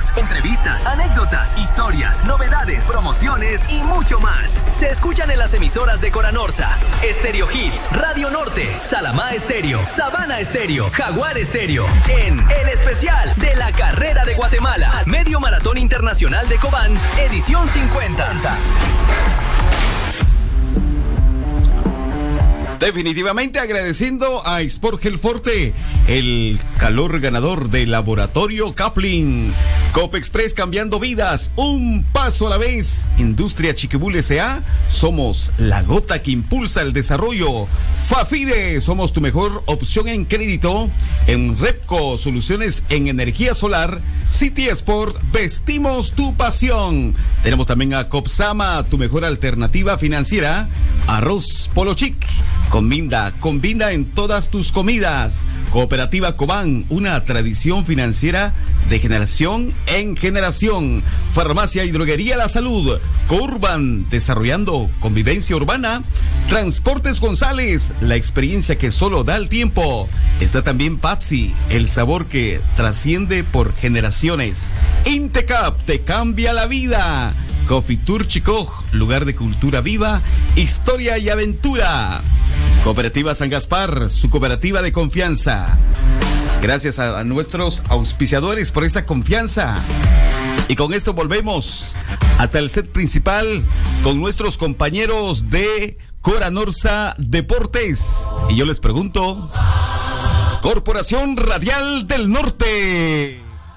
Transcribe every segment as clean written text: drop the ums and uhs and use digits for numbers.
comentarios, entrevistas, anécdotas, historias, novedades, promociones y mucho más. Se escuchan en las emisoras de Coranorsa, Estéreo Hits, Radio Norte, Salamá Estéreo, Sabana Estéreo, Jaguar Estéreo, en el especial de la Carrera de Guatemala, Medio Maratón Internacional de Cobán, edición 50. Definitivamente agradeciendo a Sport Gel Forte, el calor ganador del Laboratorio Kaplan. Copa Express, cambiando vidas, un paso a la vez. Industria Chiquibul S.A., somos la gota que impulsa el desarrollo. Fafide, somos tu mejor opción en crédito. En Repco, soluciones en energía solar. City Sport, vestimos tu pasión. Tenemos también a Copsama, tu mejor alternativa financiera. Arroz Polo Chic, combina en todas tus comidas. Cooperativa Cobán, una tradición financiera de generación en generación. Farmacia y droguería La Salud. Courban, desarrollando convivencia urbana. Transportes González, la experiencia que solo da el tiempo. Está también Papsi, el sabor que trasciende por generaciones. Intecap, te cambia la vida. Coffee Tour Chicoj, lugar de cultura viva, historia y aventura. Cooperativa San Gaspar, su cooperativa de confianza. Gracias a nuestros auspiciadores por esa confianza. Y con esto volvemos hasta el set principal con nuestros compañeros de Coranorsa Deportes. Y yo les pregunto, Corporación Radial del Norte.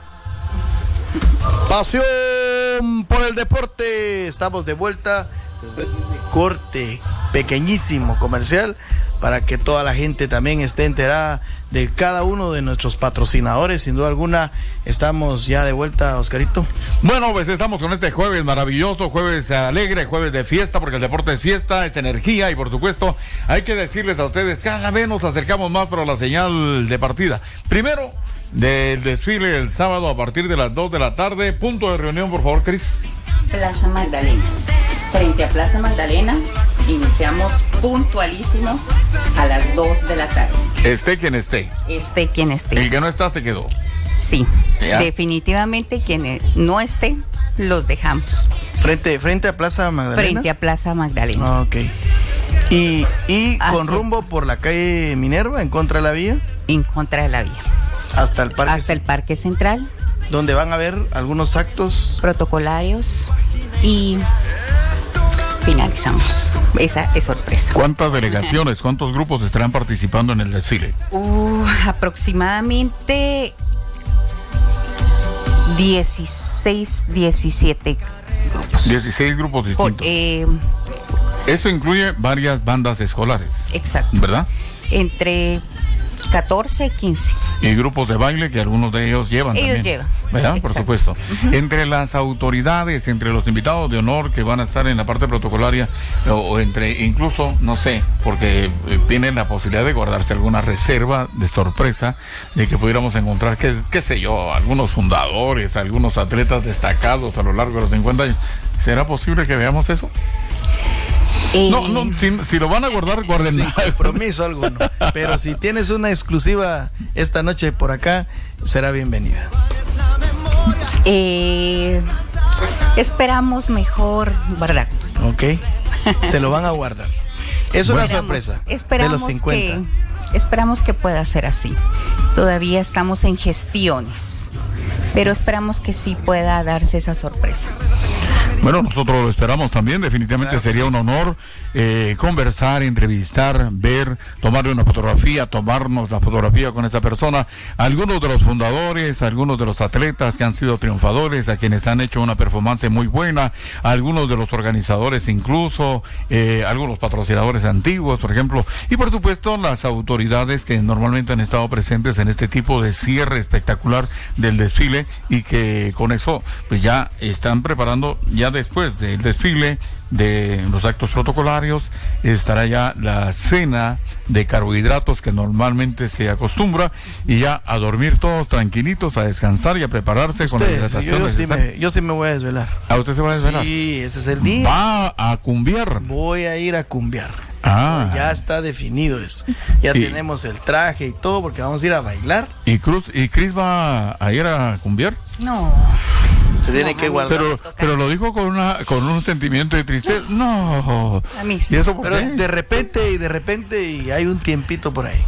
Pasión por el deporte. Estamos de vuelta después de corte pequeñísimo comercial para que toda la gente también esté enterada de cada uno de nuestros patrocinadores. Sin duda alguna, estamos ya de vuelta, Oscarito. Bueno, pues estamos con este jueves maravilloso, jueves alegre, jueves de fiesta, porque el deporte es fiesta, es energía, y por supuesto, hay que decirles a ustedes, cada vez nos acercamos más para la señal de partida. Primero, del desfile el sábado a partir de las 2 de la tarde. Punto de reunión, por favor, Cris. Plaza Magdalena. Frente a Plaza Magdalena, iniciamos puntualísimos a las 2 de la tarde. Esté quien esté. Esté quien esté. El que no está se quedó. Sí, ¿ya? Definitivamente quien no esté, los dejamos. Frente a Plaza Magdalena. Frente a Plaza Magdalena. Ok. Y con rumbo por la calle Minerva, en contra de la vía. En contra de la vía. Hasta el parque. Hasta el Parque Central. Donde van a haber algunos actos protocolarios y finalizamos. Esa es sorpresa. ¿Cuántas delegaciones, cuántos grupos estarán participando en el desfile? Aproximadamente 16, 17 grupos. 16 grupos distintos. Eso incluye varias bandas escolares. Exacto. ¿Verdad? Entre 14 y 15. Y grupos de baile que algunos de ellos llevan. Ellos también, llevan. ¿verdad? Exacto. Por supuesto. Entre las autoridades, entre los invitados de honor que van a estar en la parte protocolaria, o entre incluso, no sé, porque tienen la posibilidad de guardarse alguna reserva de sorpresa, de que pudiéramos encontrar, qué sé yo, algunos fundadores, algunos atletas destacados a lo largo de los 50 años. ¿Será posible que veamos eso? No, si lo van a guardar, guarden. Sin compromiso alguno. Pero si tienes una exclusiva esta noche por acá, será bienvenida. Esperamos mejor guardar. Ok. Se lo van a guardar. Es una sorpresa. Esperamos de los 50. Esperamos que pueda ser así. Todavía estamos en gestiones, pero esperamos que sí pueda darse esa sorpresa. Bueno, nosotros lo esperamos también. Definitivamente claro, sería un honor conversar, entrevistar, ver, tomarle una fotografía, tomarnos la fotografía con esa persona. Algunos de los fundadores, algunos de los atletas que han sido triunfadores, a quienes han hecho una performance muy buena, algunos de los organizadores incluso, algunos patrocinadores antiguos, por ejemplo, y por supuesto las autoridades que normalmente han estado presentes en este tipo de cierre espectacular del desfile, y que con eso pues ya están preparando, ya después del desfile, de los actos protocolarios, estará ya la cena de carbohidratos que normalmente se acostumbra, y ya a dormir todos tranquilitos, a descansar y a prepararse con la hidratación. Yo sí me voy a desvelar. ¿A usted se va a desvelar? Sí, ese es el día. ¿Va a cumbiar? Voy a ir a cumbiar. Ya está definido eso. Ya tenemos el traje y todo, porque vamos a ir a bailar. ¿Y Cris va a ir a cumbiar? No. Se tiene que guardar. Pero lo dijo con un sentimiento de tristeza. No. A mí sí. ¿Y eso por Pero qué? de repente y hay un tiempito por ahí.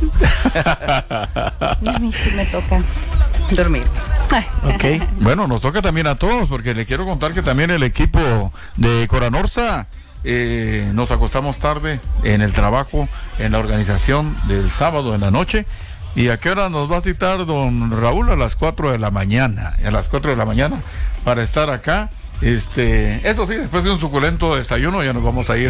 A mí sí me toca dormir. Ok. Bueno, nos toca también a todos, porque le quiero contar que también el equipo de Coranorsa nos acostamos tarde en el trabajo, en la organización del sábado en la noche. ¿Y a qué hora nos va a citar don Raúl? A las 4 de la mañana. A las 4 de la mañana para estar acá. Eso sí, después de un suculento desayuno ya nos vamos a ir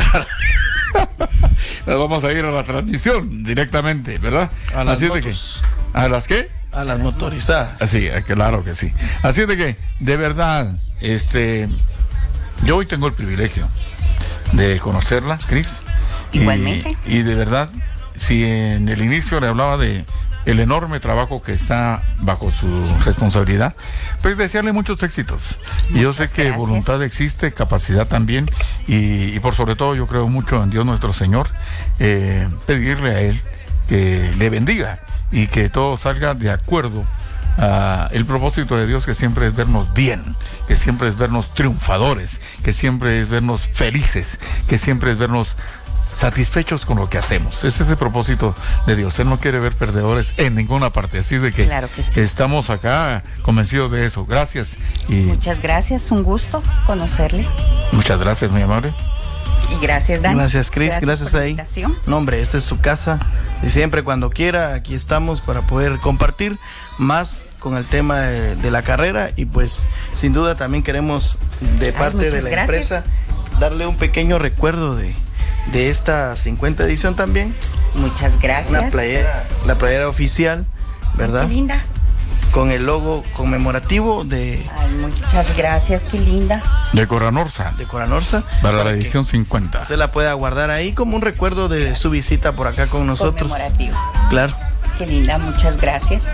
a la transmisión directamente, ¿verdad? A las Así motos. de que, ¿a las qué? A las motorizadas. Sí, claro que sí. Así de que, de verdad, yo hoy tengo el privilegio de conocerla, Cris. Igualmente. Y de verdad, si en el inicio le hablaba de el enorme trabajo que está bajo su responsabilidad, pues desearle muchos éxitos. Y yo sé que gracias. voluntad existe, capacidad también, y por sobre todo yo creo mucho en Dios nuestro Señor, pedirle a Él que le bendiga y que todo salga de acuerdo a el propósito de Dios, que siempre es vernos bien, que siempre es vernos triunfadores, que siempre es vernos felices, que siempre es vernos satisfechos con lo que hacemos. Ese es el propósito de Dios. Él no quiere ver perdedores en ninguna parte. Así de que, claro que sí. Estamos acá convencidos de eso. Gracias. Y muchas gracias, un gusto conocerle. muchas gracias, muy amable. Y gracias, Dani. Gracias, Cris. Gracias por la ahí. invitación. No, hombre, esta es su casa. Y siempre cuando quiera, aquí estamos para poder compartir más con el tema de la carrera. Y pues, sin duda, también queremos, de parte de la empresa, darle un pequeño recuerdo de esta 50 edición también. Muchas gracias. Una playera, la playera oficial, ¿verdad? Qué linda. Con el logo conmemorativo de Muchas gracias, qué linda. De Coranorsa. De Coranorsa. Para la edición 50. Se la pueda guardar ahí como un recuerdo de su visita por acá con nosotros. Conmemorativo. Claro. Qué linda, muchas gracias.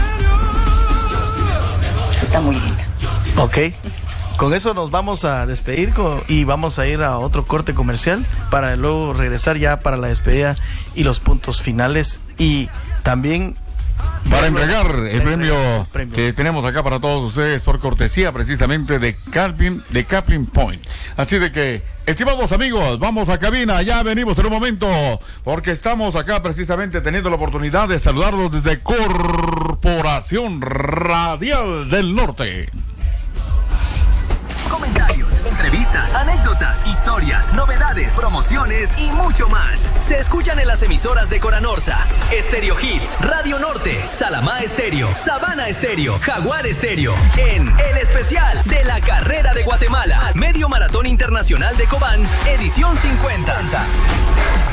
Está muy linda. Ok. Con eso nos vamos a despedir y vamos a ir a otro corte comercial para luego regresar ya para la despedida y los puntos finales. Y también para entregar el premio que tenemos acá para todos ustedes por cortesía precisamente de Caplin Point. Así de que, estimados amigos, vamos a cabina, ya venimos en un momento, porque estamos acá precisamente teniendo la oportunidad de saludarlos desde Corporación Radial del Norte. Comentarios, entrevistas, anécdotas, historias, novedades, promociones y mucho más. Se escuchan en las emisoras de Coranorsa, Estéreo Hits, Radio Norte, Salamá Estéreo, Sabana Estéreo, Jaguar Estéreo, en el especial de la Carrera de Guatemala, Medio Maratón Internacional de Cobán, edición 50.